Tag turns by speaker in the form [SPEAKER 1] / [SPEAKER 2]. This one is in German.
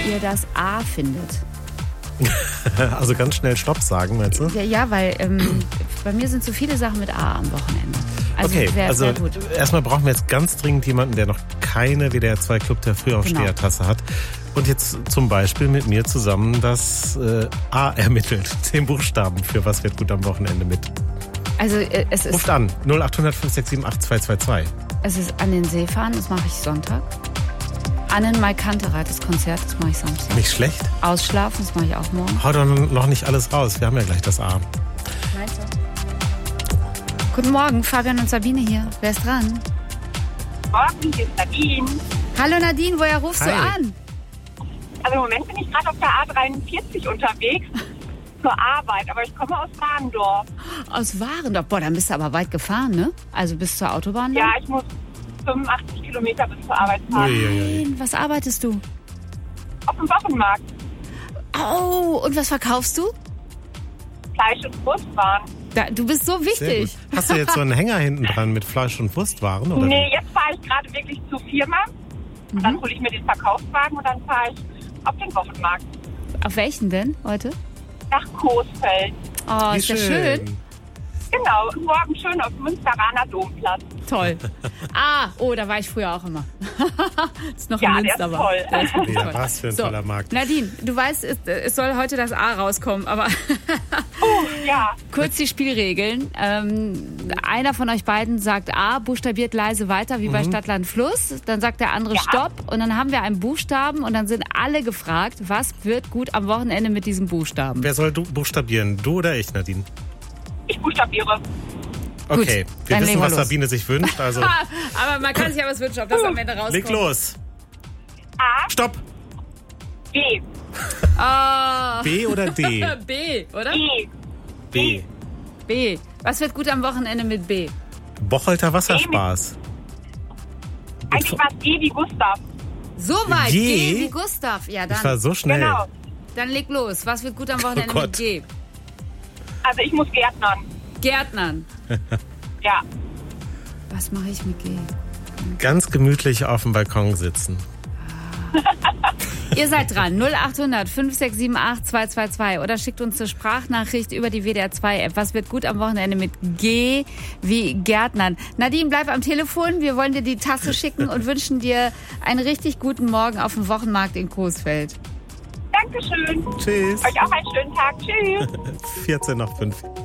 [SPEAKER 1] ihr das A findet.
[SPEAKER 2] Also ganz schnell Stopp sagen, meinst du?
[SPEAKER 1] Ja, weil bei mir sind so viele Sachen mit A am Wochenende. Also
[SPEAKER 2] okay,
[SPEAKER 1] sehr gut.
[SPEAKER 2] Erstmal brauchen wir jetzt ganz dringend jemanden, der noch keine WDR 2 Club der Frühaufsteher-Tasse hat. Und jetzt zum Beispiel mit mir zusammen das A ermittelt. 10 Buchstaben für was wird gut am Wochenende mit.
[SPEAKER 1] Also es ist...
[SPEAKER 2] Ruft an, 0800 567 8222.
[SPEAKER 1] Es ist an den See fahren, das mache ich Sonntag. An den Maikantereit, das Konzert, das mache ich Samstag.
[SPEAKER 2] Nicht schlecht.
[SPEAKER 1] Ausschlafen, das mache ich auch morgen.
[SPEAKER 2] Hau doch noch nicht alles raus, wir haben ja gleich das A.
[SPEAKER 1] Meinst du? Guten Morgen, Fabian und Sabine hier. Wer ist dran?
[SPEAKER 3] Morgen, hier ist Nadine.
[SPEAKER 1] Hallo Nadine, woher rufst du an?
[SPEAKER 3] Also im Moment bin ich gerade auf der A43 unterwegs zur Arbeit, aber ich komme aus Warendorf.
[SPEAKER 1] Aus Warendorf? Boah, dann bist du aber weit gefahren, ne? Also bis zur Autobahn?
[SPEAKER 3] Ja, ich muss 85 Kilometer bis zur Arbeit fahren.
[SPEAKER 1] Nein, was arbeitest du?
[SPEAKER 3] Auf dem Wochenmarkt.
[SPEAKER 1] Oh, und was verkaufst du?
[SPEAKER 3] Fleisch- und Wurstwaren.
[SPEAKER 1] Du bist so wichtig.
[SPEAKER 2] Hast du jetzt so einen Hänger hinten dran mit Fleisch- und Wurstwaren? Oder
[SPEAKER 3] Nee, jetzt fahre ich gerade wirklich zur Firma. Und dann hole ich mir den Verkaufswagen und dann fahre ich auf den Wochenmarkt.
[SPEAKER 1] Auf welchen denn heute?
[SPEAKER 3] Nach Coesfeld.
[SPEAKER 1] Oh,
[SPEAKER 2] Wie
[SPEAKER 1] ist das schön.
[SPEAKER 3] Genau, und morgen schön auf dem Münsteraner Domplatz.
[SPEAKER 1] Toll. Da war ich früher auch immer. Das ist noch
[SPEAKER 3] Ja,
[SPEAKER 1] in
[SPEAKER 3] der
[SPEAKER 1] Münster.
[SPEAKER 3] ist toll.
[SPEAKER 1] Der ist wirklich
[SPEAKER 2] Ja,
[SPEAKER 1] toll.
[SPEAKER 2] was für ein toller Markt.
[SPEAKER 1] Nadine, du weißt, es soll heute das A rauskommen, aber
[SPEAKER 3] Ja,
[SPEAKER 1] kurz die Spielregeln. Einer von euch beiden sagt A, buchstabiert leise weiter, wie bei Stadt, Land, Fluss. Dann sagt der andere Stopp und dann haben wir einen Buchstaben und dann sind alle gefragt, was wird gut am Wochenende mit diesem Buchstaben?
[SPEAKER 2] Wer soll buchstabieren? Du oder ich, Nadine?
[SPEAKER 3] ich buchstabiere.
[SPEAKER 2] Okay, wir
[SPEAKER 1] dann
[SPEAKER 2] wissen,
[SPEAKER 1] legen wir
[SPEAKER 2] was
[SPEAKER 1] los.
[SPEAKER 2] Sabine sich wünscht. Also
[SPEAKER 1] Aber man kann sich ja was wünschen, ob das am Ende rauskommt.
[SPEAKER 2] leg los.
[SPEAKER 3] A,
[SPEAKER 2] Stopp.
[SPEAKER 3] B,
[SPEAKER 2] B oder D?
[SPEAKER 1] B, oder?
[SPEAKER 3] E,
[SPEAKER 2] B.
[SPEAKER 1] B. Was wird gut am Wochenende mit B?
[SPEAKER 2] Bocholter Wasserspaß.
[SPEAKER 3] eigentlich war es G wie Gustav.
[SPEAKER 1] So weit.
[SPEAKER 2] G?
[SPEAKER 1] G wie Gustav. Ja,
[SPEAKER 2] Ich war
[SPEAKER 1] dann.
[SPEAKER 2] so schnell.
[SPEAKER 3] Genau.
[SPEAKER 1] Dann leg los. Was wird gut am Wochenende
[SPEAKER 2] Gott.
[SPEAKER 1] mit G?
[SPEAKER 3] Also ich muss Gärtnern.
[SPEAKER 1] Gärtnern.
[SPEAKER 3] Ja.
[SPEAKER 1] Was mache ich mit G?
[SPEAKER 2] Ganz gemütlich auf dem Balkon sitzen.
[SPEAKER 1] Ihr seid dran. 0800 567 8222 oder schickt uns eine Sprachnachricht über die WDR 2 App. Was wird gut am Wochenende mit G wie Gärtnern? Nadine, bleib am Telefon. Wir wollen dir die Tasse schicken und wünschen dir einen richtig guten Morgen auf dem Wochenmarkt in Coesfeld.
[SPEAKER 3] Dankeschön.
[SPEAKER 2] Tschüss.
[SPEAKER 3] Euch auch einen schönen Tag. Tschüss.
[SPEAKER 2] 14 nach 5.